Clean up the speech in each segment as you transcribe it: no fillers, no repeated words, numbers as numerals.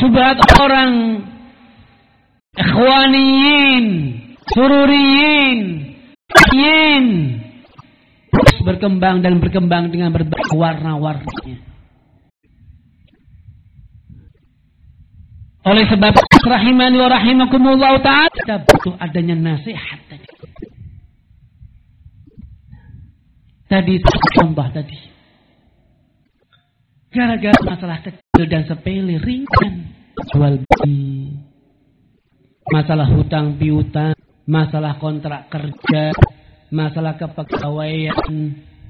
syubhat orang ikhwaniyin, sururiyin, terus berkembang dengan berbagai warna-warninya. Oleh sebab rahimani wa rahimakumullah ta'ala, kita butuh adanya nasihat tadi. Tadi contoh tadi. Gara-gara masalah kecil dan sepele ringan, jual beli, masalah hutang piutang, masalah kontrak kerja, masalah kepegawaian,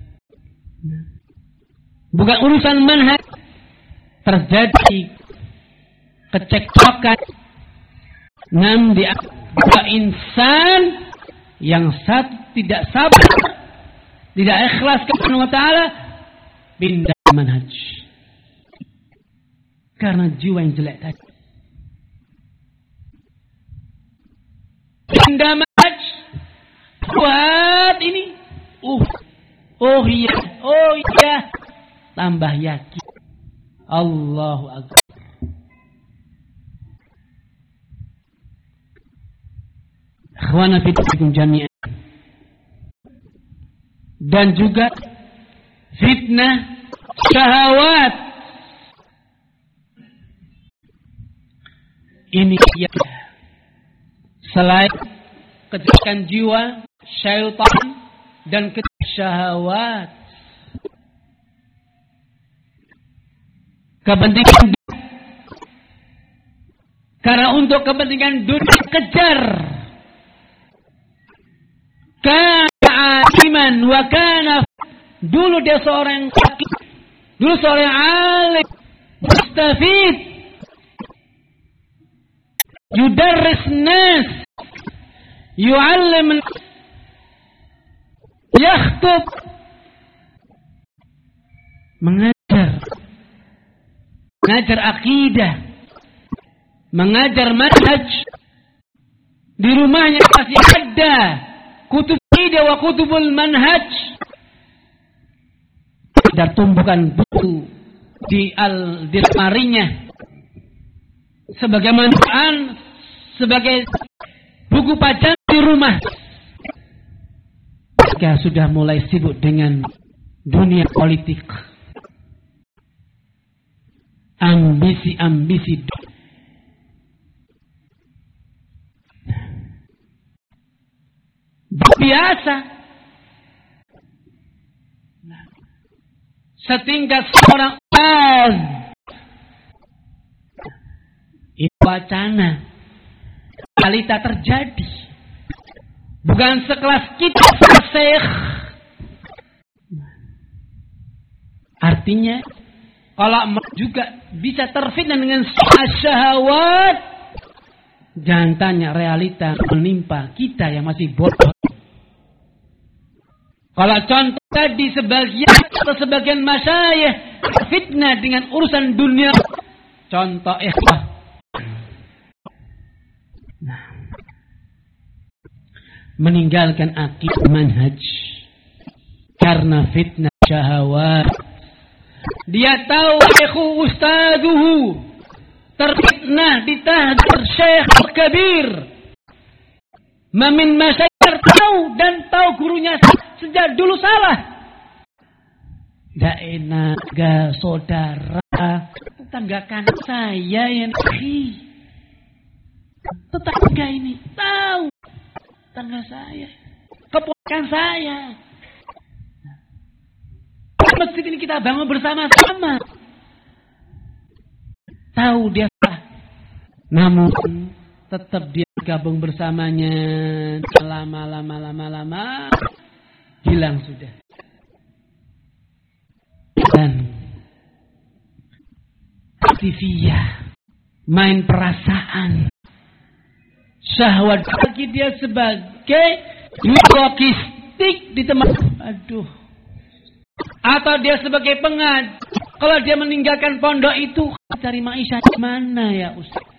bukan urusan manhaj, terjadi kecekcokan. Di dua insan yang satu tidak sabar, tidak ikhlas kepada Allah Ta'ala, pindah manhaj karena jiwa yang jelek tadi. Pindah manhaj buat ini, oh iya, tambah yakin. Allahu Akbar. Akhwana fikum jami'an. Dan juga fitnah syahwat. Ini ya, selain kejelekan jiwa, syaitan dan syahwat, kepentingan dunia. Karena untuk kepentingan dunia kejar. Kana aliman wa kana, dulu dia seorang fakih, dulu seorang alim, mustafid, yudarris nas, yu'allim, yakhtub, mengajar akidah, mengajar manhaj. Di rumahnya masih ada kutub akidah wa kutubul manhaj. Ada tumbukan buku di lemarinya sebagai buku pajak di rumah. Jika sudah mulai sibuk dengan dunia politik, ambisi biasa. Setingkat seorang ustaz, itu wacana realita terjadi, bukan sekelas kita syekh. Artinya kalau juga bisa terfitnah dengan syahwat, jangan tanya realita menimpa kita yang masih bodoh. Kalau contoh tadi sebagian masyayikh fitnah dengan urusan dunia, contoh ikhwah. Meninggalkan akidah manhaj karena fitnah syahwat. Dia tahu ikhwu ustaduhu terfitnah ditahdir syekh kabir. Mamin masyayikh tahu dan tahu gurunya sejak dulu salah. Daenaga saudara, tetangga kan saya yang tetangga ini tahu, tetangga saya, keponakan saya. Masjid ini kita bangun bersama-sama. Tahu dia salah, namun tetap dia gabung bersamanya. Lama hilang sudah. Dan aktifiyah, main perasaan, syahwat bagi dia sebagai logistik di tempat. Atau dia sebagai pengaj. Kalau dia meninggalkan pondok itu, cari maisha di mana ya Ustaz?